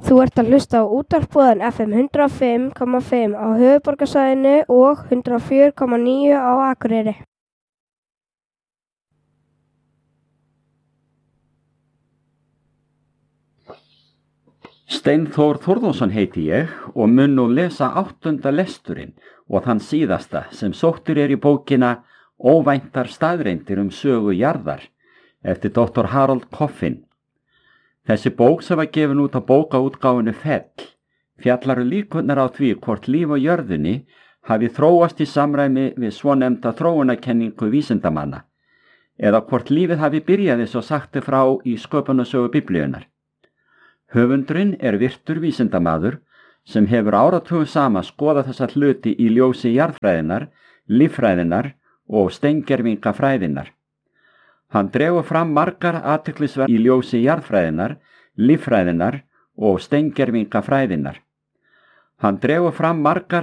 Þú ert að hlusta á útvarpsboðan FM 105,5 á höfuðborgarsvæðinu og 104,9 á Akureyri. Steinþór Þórðarsson heiti ég og mun nú lesa 8. lesturinn og þann síðasta sem sóttur í bókina Óvæntar staðreyndir sögu jarðar eftir Dr. Harold Coffin. Þessi bók sem var gefin út á bókaútgáfunni Fell fjallar líkurnar á því hvort líf á jörðinni hafi þróast í samræmi við svonefnda þróunarkenningu vísindamanna eða hvort lífið hafi byrjað eins og sagt frá í sköpunarsögu Biblíunnar. Höfundurinn virtur vísindamaður sem hefur áratugum saman skoðað þessa hluti í ljósi jarðfræðinnar, líffræðinnar og steingervingafræðinnar. Hann dregur fram margar athyglisverðar í ljósi jarðfræðinnar, líffræðinnar og steingervingafræðinnar. Hann dregur fram margar